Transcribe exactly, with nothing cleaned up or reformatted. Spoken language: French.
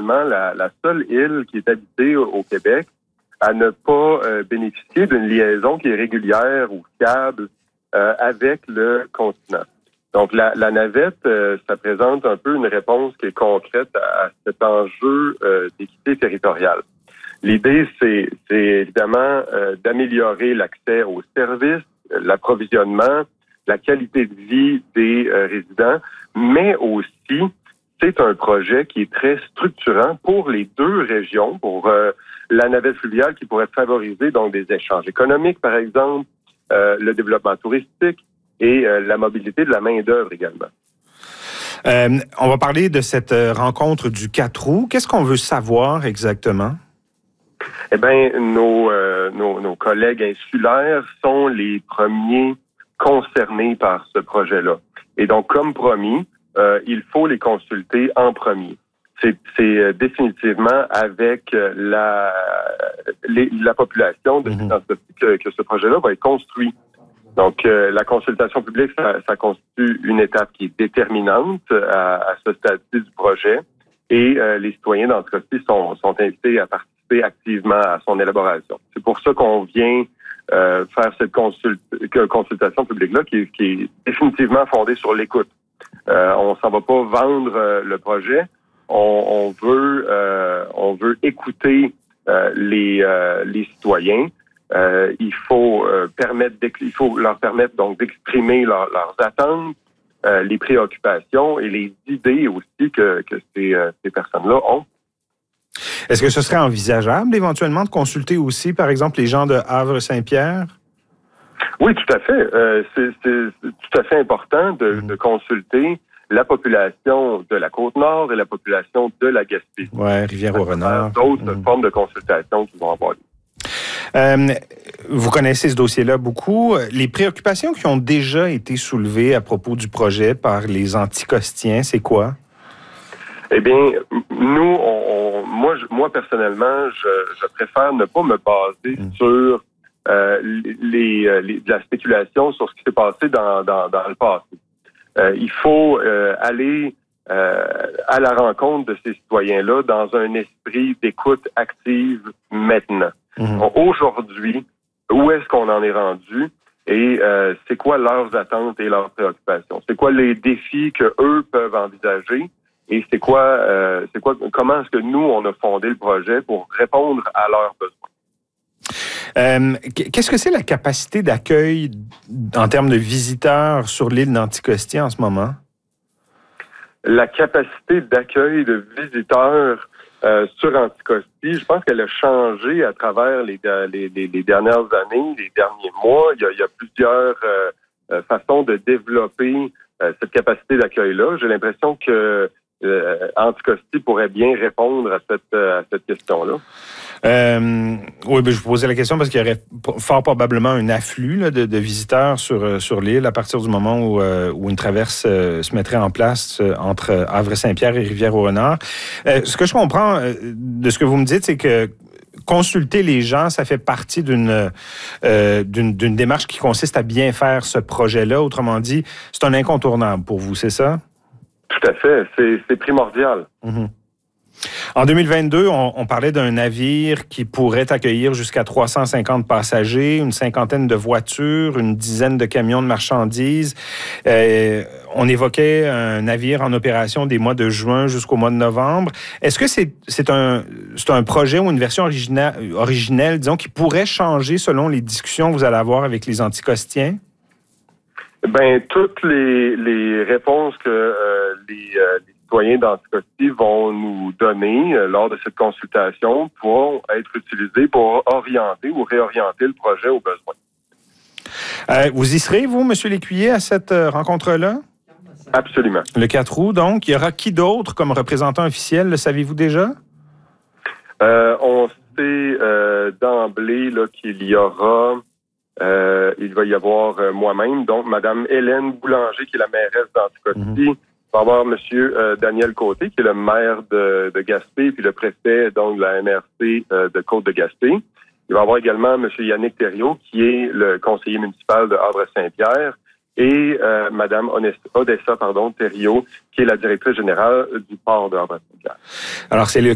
probablement la, la seule île qui est habitée au, au Québec à ne pas euh, bénéficier d'une liaison qui est régulière ou fiable euh, avec le continent. Donc, la, la navette, euh, ça présente un peu une réponse qui est concrète à, à cet enjeu euh, d'équité territoriale. L'idée, c'est, c'est évidemment euh, d'améliorer l'accès aux services, l'approvisionnement, la qualité de vie des euh, résidents, mais aussi, c'est un projet qui est très structurant pour les deux régions, pour euh, la navette fluviale qui pourrait favoriser donc des échanges économiques, par exemple, euh, le développement touristique et euh, la mobilité de la main-d'œuvre également. Euh, on va parler de cette rencontre du quatre août. Qu'est-ce qu'on veut savoir exactement? Eh bien, nos, euh, nos, nos collègues insulaires sont les premiers concernés par ce projet-là. Et donc, comme promis, euh, il faut les consulter en premier. C'est, c'est définitivement avec la, les, la population de mm-hmm. que, que ce projet-là va être construit. Donc, euh, la consultation publique, ça, ça constitue une étape qui est déterminante à, à ce stade-ci du projet. Et euh, les citoyens, dans ce cas-ci, sont, sont invités à participer activement à son élaboration. C'est pour ça qu'on vient euh, faire cette consult- consultation publique-là qui, qui est définitivement fondée sur l'écoute. Euh, on s'en va pas vendre euh, le projet. On, on veut, euh, on veut écouter euh, les, euh, les citoyens. Euh, il faut euh, permettre, il faut leur permettre donc d'exprimer leur, leurs attentes, euh, les préoccupations et les idées aussi que, que ces, euh, ces personnes-là ont. Est-ce que ce serait envisageable éventuellement de consulter aussi, par exemple, les gens de Havre-Saint-Pierre? Oui, tout à fait. Euh, c'est, c'est, c'est tout à fait important de, mmh. de consulter la population de la Côte-Nord et la population de la Gaspésie. Oui, Rivière-au-Renard. D'autres mmh. formes de consultation qui vont avoir lieu. Euh, vous connaissez ce dossier-là beaucoup. Les préoccupations qui ont déjà été soulevées à propos du projet par les anticostiens, c'est quoi? Eh bien, nous, on, on, moi, je, moi personnellement, je, je préfère ne pas me baser mmh. sur euh, les, les, la spéculation sur ce qui s'est passé dans, dans, dans le passé. Euh, il faut euh, aller euh, à la rencontre de ces citoyens-là dans un esprit d'écoute active maintenant. Mmh. Aujourd'hui, où est-ce qu'on en est rendu et euh, c'est quoi leurs attentes et leurs préoccupations? C'est quoi les défis que eux peuvent envisager et c'est quoi, euh, c'est quoi, comment est-ce que nous on a fondé le projet pour répondre à leurs besoins? Euh, qu'est-ce que c'est la capacité d'accueil en termes de visiteurs sur l'île d'Anticosti en ce moment? La capacité d'accueil de visiteurs Euh, sur Anticosti, je pense qu'elle a changé à travers les, les, les, les dernières années, les derniers mois. Il y a, il y a plusieurs euh, euh, façons de développer euh, cette capacité d'accueil-là. J'ai l'impression que euh, Anticosti pourrait bien répondre à cette, à cette question-là. Euh, oui, ben je vous posais la question parce qu'il y aurait fort probablement un afflux là, de, de visiteurs sur, sur l'île à partir du moment où, euh, où une traverse euh, se mettrait en place euh, entre Havre-Saint-Pierre et Rivière-au-Renard. Euh, ce que je comprends euh, de ce que vous me dites, c'est que consulter les gens, ça fait partie d'une, euh, d'une, d'une démarche qui consiste à bien faire ce projet-là. Autrement dit, c'est un incontournable pour vous, c'est ça? Tout à fait. C'est, c'est primordial. Mm-hmm. En deux mille vingt-deux, on, on parlait d'un navire qui pourrait accueillir jusqu'à trois cent cinquante passagers, une cinquantaine de voitures, une dizaine de camions de marchandises. Euh, on évoquait un navire en opération des mois de juin jusqu'au mois de novembre. Est-ce que c'est, c'est, un, c'est un projet ou une version originale, originelle, disons, qui pourrait changer selon les discussions que vous allez avoir avec les anticostiens? Ben, toutes les, les réponses que euh, les, euh, les citoyens d'Anticosti vont nous donner euh, lors de cette consultation pourront être utilisées pour orienter ou réorienter le projet aux besoins. Euh, vous y serez, vous, M. Lécuyer, à cette euh, rencontre-là? Absolument. Le quatre août, donc. Il y aura qui d'autre comme représentant officiel, le savez-vous déjà? Euh, on sait euh, d'emblée là, qu'il y aura... Euh, il va y avoir euh, moi-même, donc Mme Hélène Boulanger, qui est la mairesse d'Anticosti. Mm-hmm. Il va y avoir M. Euh, Daniel Côté, qui est le maire de, de Gaspé, puis le préfet donc, de la M R C euh, de Côte-de-Gaspé. Il va y avoir également M. Yannick Thériault, qui est le conseiller municipal de Havre-Saint-Pierre, et euh, Mme Odessa pardon, Thériault, qui est la directrice générale du port de Havre-Saint-Pierre. Alors, c'est le